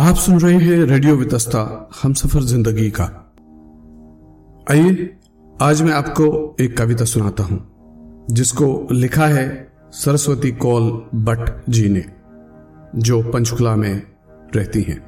आप सुन रहे हैं रेडियो वितस्ता हमसफर जिंदगी का। आइए आज मैं आपको एक कविता सुनाता हूं जिसको लिखा है सरस्वती कौल भट्ट जी ने, जो पंचकुला में रहती हैं।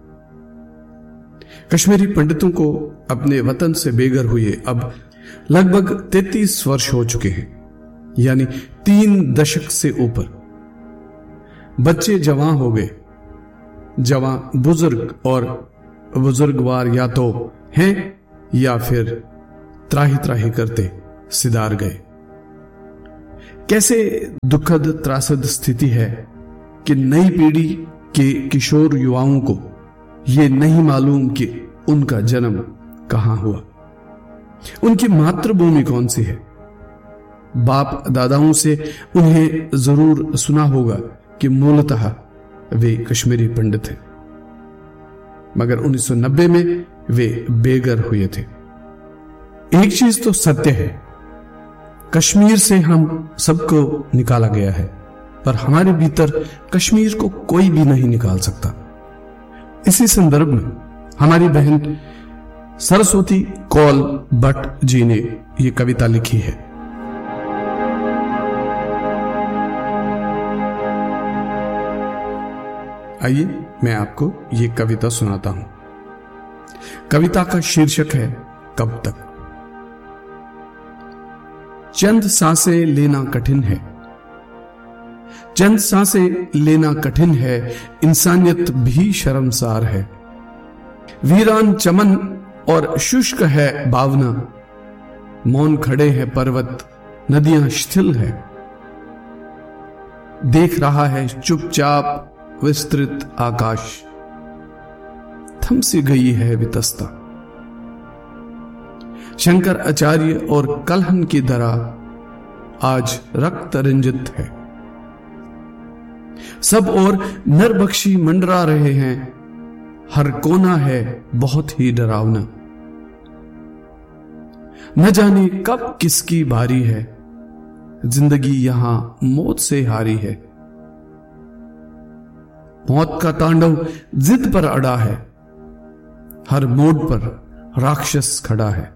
कश्मीरी पंडितों को अपने वतन से बेघर हुए अब लगभग 33 वर्ष हो चुके हैं, यानी 3 दशक से ऊपर। बच्चे जवान हो गए, जवान बुजुर्ग और बुजुर्गवार या तो हैं या फिर त्राही त्राही करते सिधार गए। कैसे दुखद त्रासद स्थिति है कि नई पीढ़ी के किशोर युवाओं को यह नहीं मालूम कि उनका जन्म कहां हुआ, उनकी मातृभूमि कौन सी है। बाप दादाओं से उन्हें जरूर सुना होगा कि मूलतः वे कश्मीरी पंडित हैं, मगर 1990 में वे बेघर हुए थे। एक चीज तो सत्य है, कश्मीर से हम सबको निकाला गया है, पर हमारे भीतर कश्मीर को कोई भी नहीं निकाल सकता। इसी संदर्भ में हमारी बहन सरस्वती कौल भट्ट जी ने यह कविता लिखी है। आइए मैं आपको यह कविता सुनाता हूं। कविता का शीर्षक है कब तक। चंद सांसें लेना कठिन है, चंद सांसें लेना कठिन है, इंसानियत भी शर्मसार है। वीरान चमन और शुष्क है भावना, मौन खड़े हैं पर्वत, नदियां शिथिल है। देख रहा है चुपचाप विस्तृत आकाश, थम सी गई है वितस्ता। शंकर आचार्य और कलहन की धरा आज रक्त रंजित है। सब और नरबख्शी मंडरा रहे हैं, हर कोना है बहुत ही डरावना। न जाने कब किसकी बारी है, जिंदगी यहां मौत से हारी है। मौत का तांडव जिद पर अड़ा है, हर मोड़ पर राक्षस खड़ा है।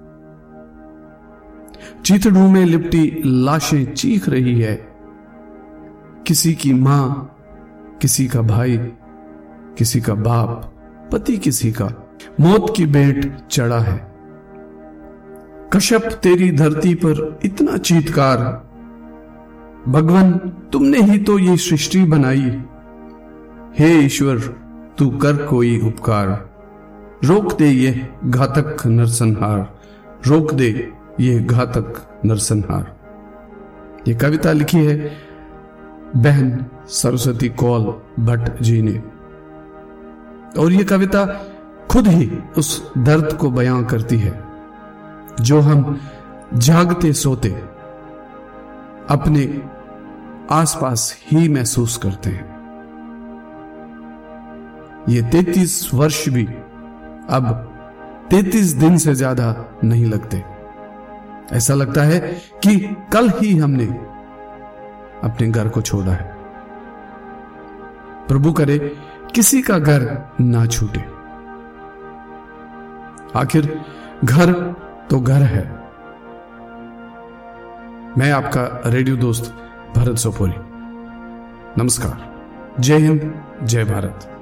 चीथड़ों में लिपटी लाशें चीख रही है, किसी की मां, किसी का भाई, किसी का बाप, पति किसी का, मौत की भेंट चढ़ा है। कश्यप तेरी धरती पर इतना चीत्कार, भगवान तुमने ही तो ये सृष्टि बनाई। हे ईश्वर तू कर कोई उपकार, रोक दे ये घातक नरसंहार, रोक दे ये घातक नरसंहार। ये कविता लिखी है बहन सरस्वती कौल भट्ट जी ने, और ये कविता खुद ही उस दर्द को बयां करती है जो हम जागते सोते अपने आसपास ही महसूस करते हैं। ये 33 वर्ष भी अब 33 दिन से ज्यादा नहीं लगते। ऐसा लगता है कि कल ही हमने अपने घर को छोड़ा है। प्रभु करे किसी का घर ना छूटे। आखिर घर तो घर है। मैं आपका रेडियो दोस्त भरत सोपोरी। नमस्कार, जय हिंद, जय भारत।